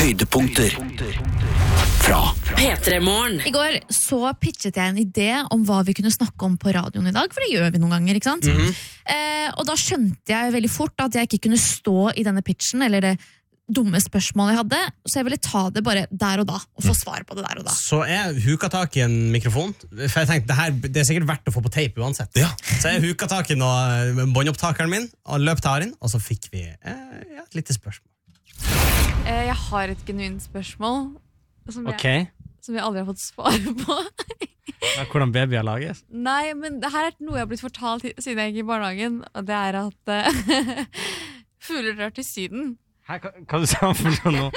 høydepunkter fra P3morgen. I går så pitchet jeg en idé om hva vi kunne snakke om på radioen i dag, for det gjør vi noen ganger, ikke sant? Og da skjønte jeg veldig fort at jeg ikke kunne stå i denne pitchen, eller det dumme spørsmålet jeg hadde, så jeg ville ta det bare der og da, og få svar på det der og da. Så jeg huka tak i en mikrofon, for jeg tenkte det er sikkert verdt å få på tape uansett. Ja. Så jeg huka tak i båndopptakeren min, og løp til inn, og så fikk vi et lite spørsmål. Jeg har et genuint spørsmål som jeg aldri har fått svar på. Hvordan babyer lages? Nei, men det her er noe jeg har blitt fortalt siden jeg gikk i barnehagen, og det er at fugler drar til syden. Hva du sa for noe nå?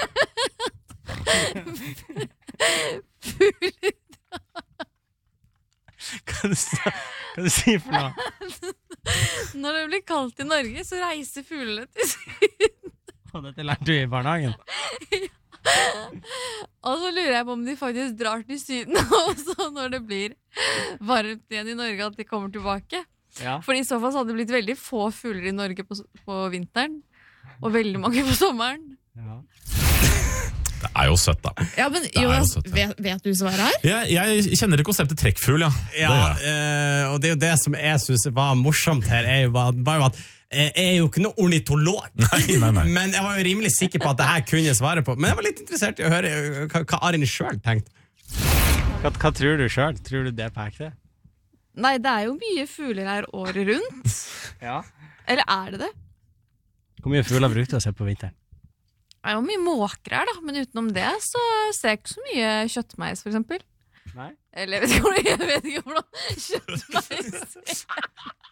Fugler Hva du sier for noe? Når det blir kaldt i Norge, så reiser fuglene til syden. Og dette lærte du i barnehagen? Og så lurer jeg på om de faktisk drar til syden, og så når det blir varmt igjen i Norge, at de kommer tilbake. Ja. For i så fall så hadde det blitt veldig få fugler i Norge på vinteren, og veldig mange på sommeren. Ja. Det er jo søtt, da. Ja, men jo Jonas, søtt, vet du svaret her? Jeg kjenner det konseptet trekkfugl, ja. Og det er jo det som jeg synes var morsomt her, er jo at jeg er jo ikke noe ornitolog. Nei. Men jeg var jo rimelig sikker på at det her kunne jeg svare på. Men jeg var litt interessert i å høre hva Arin selv tenkte. Hva tror du selv? Tror du det er på ekte? Nei, det er jo mye fugler her året rundt. Ja. Eller er det det? Hvor mye fugler bruker du å se på vinteren? Det er jo mye måker her da, men utenom det så ser jeg ikke så mye kjøttmeis for eksempel. Nei? Eller jeg vet ikke hvordan kjøttmeis ser.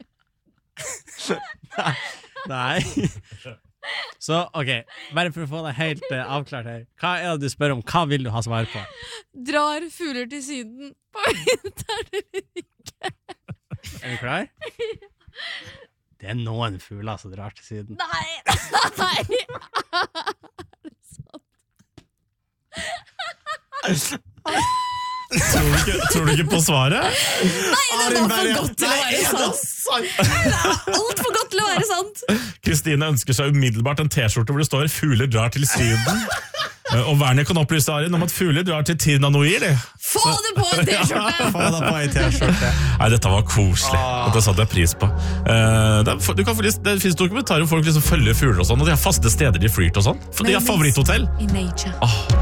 Nei. Så, ok, bare for å få det helt avklart her. Hva er det du spør om? Hva vil du ha svar på? Drar fugler til syden på vinteren eller ikke? Er du klar? Det er noen fugler som drar til syden. Nei! Er det sant? Tror du ikke på svaret? Nei, det var for godt til å være sant. Det er alt for godt til å være sant. Kristine ønsker seg umiddelbart en t-skjorte hvor det står «Fugler drar til syden». Og Werner kan opplyse Arin om at fugler drar til Tirnanoir. Få det på en t-skjorte! Få det på en t-skjorte. Nei, dette var koselig. Dette satte jeg pris på. Det finnes dokumentarer hvor folk liksom følger fugler og sånn, og de har faste steder de flyr til og sånn. For de har favoritthotell. In nature. Åh,